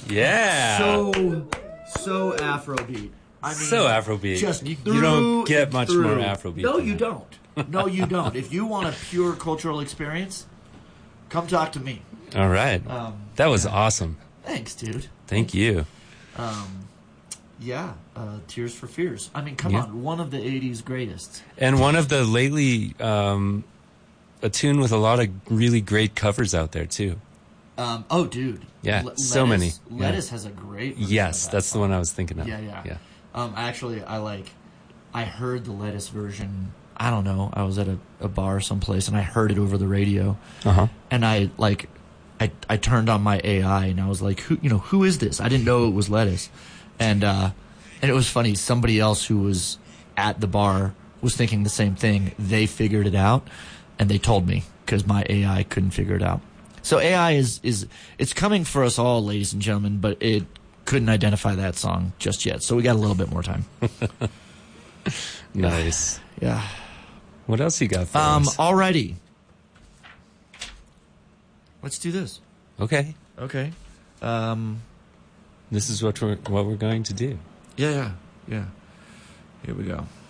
Yeah. So Afrobeat. I mean, so Afrobeat. Just you don't get much more Afrobeat. No, you don't. No, you don't. If you want a pure cultural experience, come talk to me. All right. That was awesome. Thanks, dude. Thank you. Tears for Fears. I mean, come on, one of the 80s greatest. And one of the lately, a tune with a lot of really great covers out there, too. Dude. Yeah, so many. Lettuce has a great version Yes, of that's song. the one I was thinking of. Yeah. I heard the Lettuce version, I don't know, I was at a bar someplace, and I heard it over the radio. Uh-huh. And I turned on my AI, and I was like, who is this? I didn't know it was Lettuce. And it was funny, somebody else who was at the bar was thinking the same thing. They figured it out, and they told me, because my AI couldn't figure it out. So AI is it's coming for us all, ladies and gentlemen, but it couldn't identify that song just yet. So we got a little bit more time. Nice. Yeah. What else you got for us? Alrighty. Let's do this. Okay. Okay. This is what we're going to do. Yeah. Here we go.